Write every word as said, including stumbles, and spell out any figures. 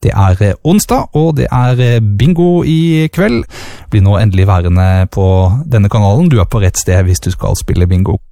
Det er onsdag, og det er bingo i kveld. Blir nå endelig værende på denne kanalen. Du er på rett sted hvis du skal spille bingo.